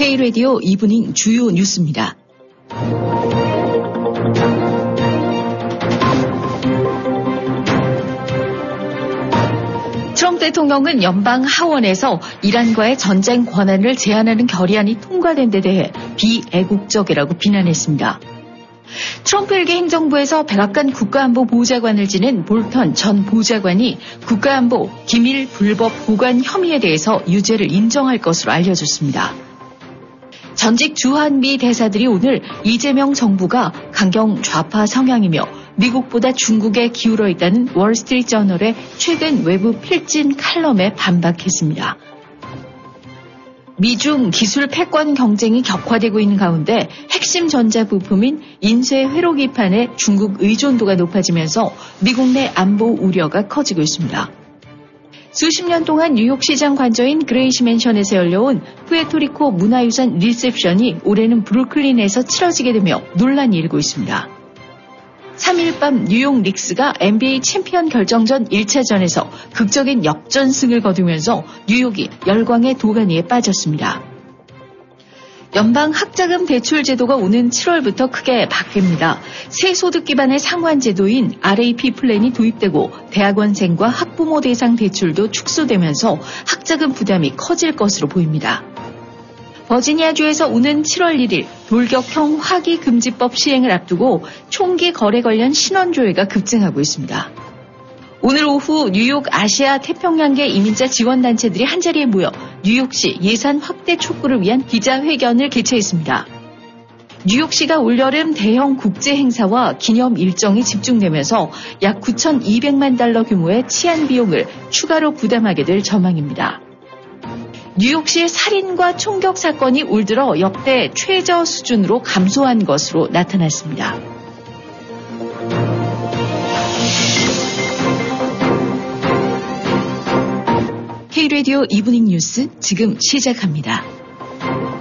K-라디오 이브닝 주요 뉴스입니다. 트럼프 대통령은 연방 하원에서 이란과의 전쟁 권한을 제한하는 결의안이 통과된 데 대해 비애국적이라고 비난했습니다. 트럼프 일개 행정부에서 백악관 국가안보보좌관을 지낸 볼턴 전 보좌관이 국가안보 기밀 불법 보관 혐의에 대해서 유죄를 인정할 것으로 알려졌습니다. 전직 주한미 대사들이 오늘 이재명 정부가 강경 좌파 성향이며 미국보다 중국에 기울어 있다는 월스트리트저널의 최근 외부 필진 칼럼에 반박했습니다. 미중 기술 패권 경쟁이 격화되고 있는 가운데 핵심 전자 부품인 인쇄 회로 기판의 중국 의존도가 높아지면서 미국 내 안보 우려가 커지고 있습니다. 수십 년 동안 뉴욕시장 관저인 그레이시 맨션에서 열려온 푸에토리코 문화유산 리셉션이 올해는 브루클린에서 치러지게 되며 논란이 일고 있습니다. 3일 밤 뉴욕 닉스가 NBA 챔피언 결정전 1차전에서 극적인 역전승을 거두면서 뉴욕이 열광의 도가니에 빠졌습니다. 연방 학자금 대출 제도가 오는 7월부터 크게 바뀝니다. 새 소득 기반의 상환 제도인 RAP 플랜이 도입되고 대학원생과 학부모 대상 대출도 축소되면서 학자금 부담이 커질 것으로 보입니다. 버지니아주에서 오는 7월 1일 돌격형 화기 금지법 시행을 앞두고 총기 거래 관련 신원조회가 급증하고 있습니다. 오늘 오후 뉴욕 아시아 태평양계 이민자 지원단체들이 한자리에 모여 뉴욕시 예산 확대 촉구를 위한 기자회견을 개최했습니다. 뉴욕시가 올여름 대형 국제 행사와 기념 일정이 집중되면서 약 9,200만 달러 규모의 치안 비용을 추가로 부담하게 될 전망입니다. 뉴욕시 살인과 총격 사건이 올 들어 역대 최저 수준으로 감소한 것으로 나타났습니다. K-라디오 이브닝 뉴스 지금 시작합니다.